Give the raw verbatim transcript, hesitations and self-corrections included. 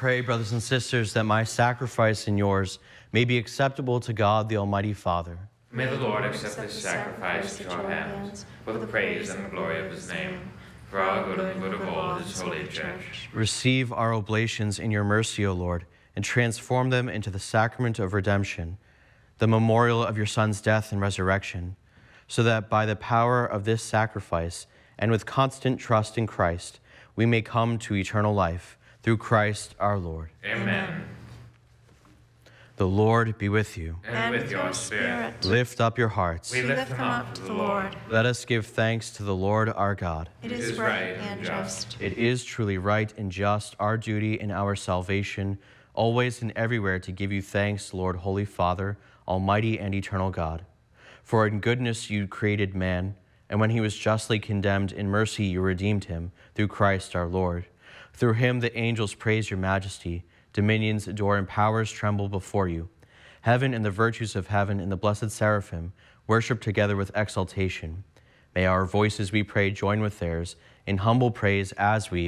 pray, brothers and sisters, that my sacrifice and yours may be acceptable to God, the Almighty Father. May the Lord accept this sacrifice at your hands, for the praise and the glory of his name, for our good and the good of all his holy church. Receive our oblations in your mercy, O Lord, and transform them into the sacrament of redemption, the memorial of your Son's death and resurrection, so that by the power of this sacrifice and with constant trust in Christ, we may come to eternal life, through Christ our Lord. Amen. The Lord be with you. And, and with your spirit. Lift up your hearts. We lift them up to the Lord. Let us give thanks to the Lord our God. It is right and just. It is truly right and just, our duty and our salvation, always and everywhere to give you thanks, Lord, Holy Father, Almighty and eternal God. For in goodness you created man, and when he was justly condemned, in mercy you redeemed him, through Christ our Lord. Through him the angels praise your majesty, dominions adore and powers tremble before you. Heaven and the virtues of heaven and the blessed seraphim worship together with exaltation. May our voices, we pray, join with theirs in humble praise as we